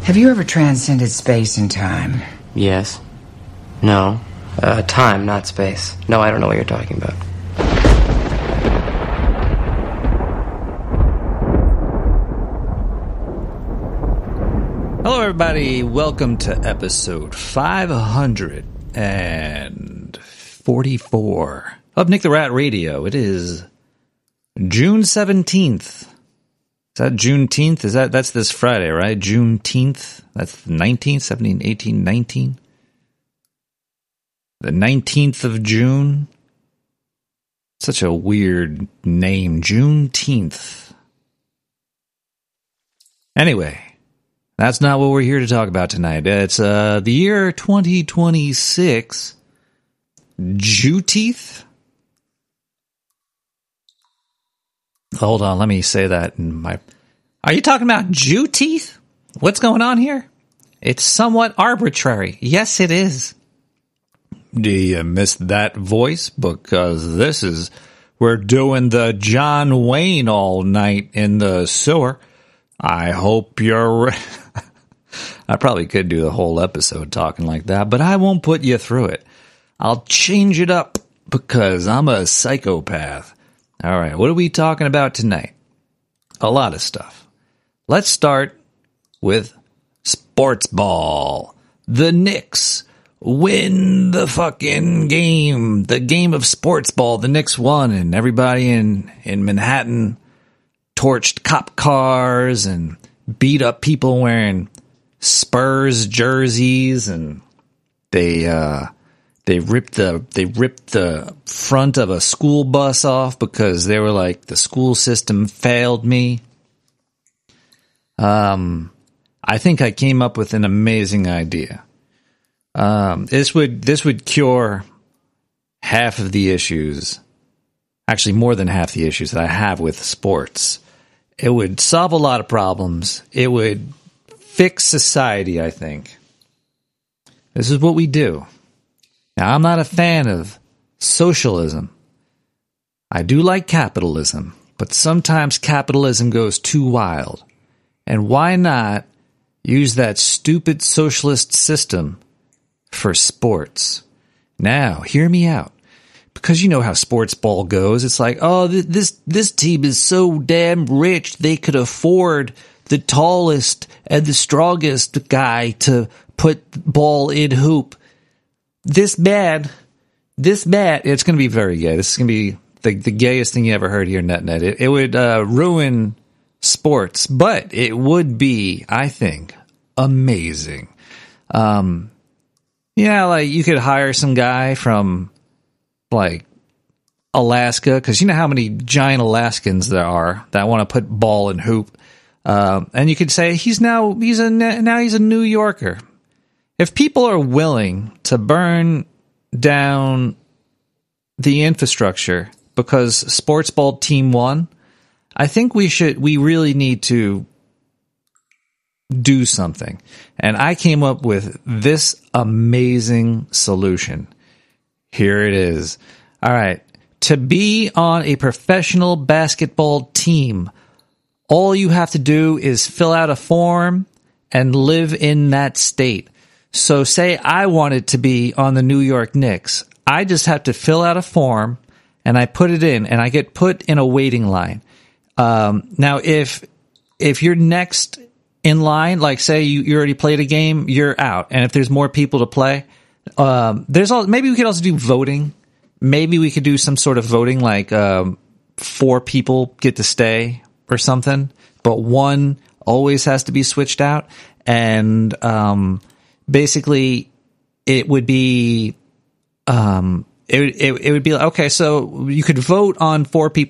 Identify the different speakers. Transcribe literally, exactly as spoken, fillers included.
Speaker 1: Have you ever transcended space and time?
Speaker 2: Yes. No. Uh, time, not space. No, I don't know what you're talking about.
Speaker 3: Hello, everybody. Welcome to episode five forty-four of Nick the Rat Radio. It is June seventeenth. Is that Juneteenth? Is that, that's this Friday, right? Juneteenth? That's the nineteenth, seventeen, eighteen, nineteen? The nineteenth of June? Such a weird name, Juneteenth. Anyway, that's not what we're here to talk about tonight. It's uh, the year twenty twenty-six. Juteeth? Hold on, let me say that in my... Are you talking about Juteeth? What's going on here? It's somewhat arbitrary. Yes, it is. Do you miss that voice? Because this is... We're doing the John Wayne all night in the sewer. I hope you're... Re- I probably could do the whole episode talking like that, but I won't put you through it. I'll change it up because I'm a psychopath. All right, what are we talking about tonight? A lot of stuff. Let's start with sports ball. The Knicks win the fucking game. The game of sports ball. The Knicks won, and everybody in, in Manhattan torched cop cars and beat up people wearing Spurs jerseys, and they uh, they ripped the they ripped the front of a school bus off because they were like, the school system failed me. Um, I think I came up with an amazing idea. Um, this would this would cure half of the issues, actually more than half the issues that I have with sports. It would solve a lot of problems. It would fix society, I think. This is what we do. Now, I'm not a fan of socialism. I do like capitalism, but sometimes capitalism goes too wild. And why not use that stupid socialist system for sports? Now, hear me out. Because you know how sports ball goes. It's like, oh, th- this this team is so damn rich, they could afford the tallest and the strongest guy to put ball in hoop. This man, this man, it's going to be very gay. This is going to be the, the gayest thing you ever heard here, NetNet. It, it would uh, ruin sports, but it would be, I think, amazing. Um, yeah, like you could hire some guy from like Alaska, because you know how many giant Alaskans there are that want to put ball in hoop. Um, and you could say he's now he's a now he's a New Yorker. If people are willing to burn down the infrastructure because sports ball team won, I think we should we really need to do something. And I came up with this amazing solution. Here it is. All right. To be on a professional basketball team, all you have to do is fill out a form and live in that state. So say I wanted to be on the New York Knicks. I just have to fill out a form and I put it in and I get put in a waiting line. Um, now, if if you're next in line, like say you, you already played a game, you're out. And if there's more people to play, um, there's all, maybe we could also do voting. Maybe we could do some sort of voting, like um, four people get to stay or something, but one always has to be switched out. And um, basically, it would be, um, it, it it would be like, okay, so you could vote on four people